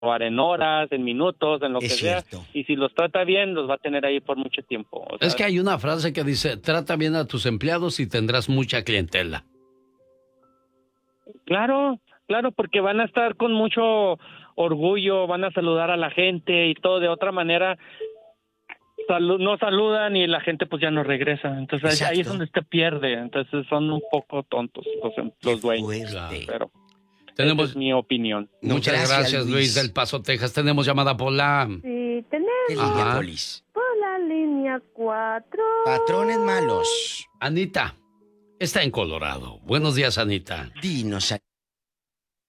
renovar en horas, en minutos, en lo que sea. Y si los trata bien, los va a tener ahí por mucho tiempo. O sea, es que hay una frase que dice, trata bien a tus empleados y tendrás mucha clientela. Claro, porque van a estar con mucho orgullo, van a saludar a la gente y todo. De otra manera, no saludan y la gente pues ya no regresa. Entonces ahí es donde se pierde. Entonces son un poco tontos los dueños. Claro. Pero esa tenemos es mi opinión. Muchas gracias, Luis del Paso, Texas. Tenemos llamada por la... Sí, tenemos. ¿Qué línea, Polis? Por la línea 4. Patrones malos. Anita está en Colorado. Buenos días, Anita. Dinos,